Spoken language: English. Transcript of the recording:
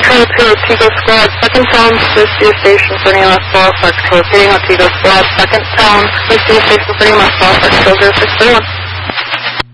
Control to Tigo Squad, second tone, switch to your station for any last ball, Fox Control, repeating on Tigo Squad, second tone, switch to your station for any last ball, Fox Control 061.